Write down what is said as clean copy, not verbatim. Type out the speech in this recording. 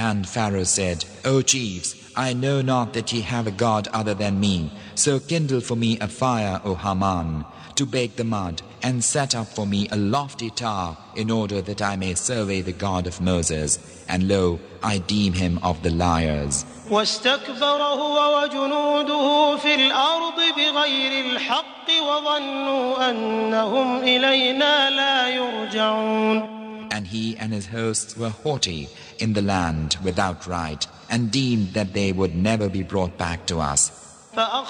And Pharaoh said, O chiefs, I know not that ye have a god other than me, so kindle for me a fire, O Haman, to bake the mud, and set up for me a lofty tower, in order that I may survey the God of Moses. And lo, I deem him of the liars. واستكبر هو وجنوده في الأرض بغير الحق وظنوا أنهم إلينا لا يرجعون. And he and his hosts were haughty in the land without right, and deemed that they would never be brought back to us.